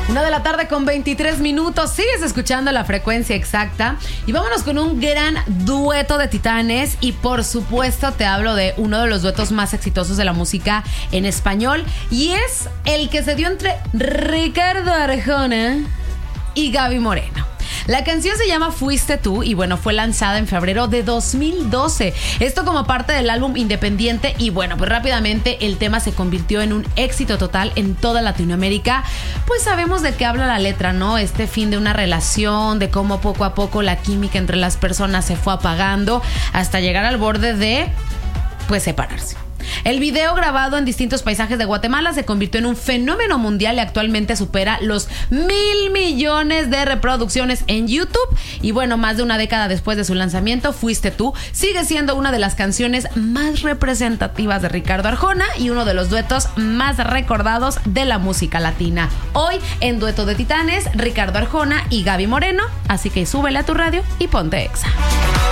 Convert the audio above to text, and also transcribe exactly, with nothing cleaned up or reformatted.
Una de la tarde con veintitrés minutos. Sigues escuchando la frecuencia exacta. Y vámonos con un gran dueto de titanes. Y por supuesto te hablo de uno de los duetos más exitosos de la música en español. Y es el que se dio entre Ricardo Arjona y Gaby Moreno. La canción se llama Fuiste Tú y bueno, fue lanzada en febrero de dos mil doce. Esto como parte del álbum Independiente y bueno, pues rápidamente el tema se convirtió en un éxito total en toda Latinoamérica. Pues sabemos de qué habla la letra, ¿no? Este fin de una relación, de cómo poco a poco la química entre las personas se fue apagando hasta llegar al borde de, pues, separarse. El video, grabado en distintos paisajes de Guatemala, se convirtió en un fenómeno mundial y actualmente supera los mil millones de reproducciones en YouTube. Y bueno, más de una década después de su lanzamiento, Fuiste Tú sigue siendo una de las canciones más representativas de Ricardo Arjona y uno de los duetos más recordados de la música latina. Hoy, en Dueto de Titanes, Ricardo Arjona y Gaby Moreno. Así que súbele a tu radio y ponte Exa.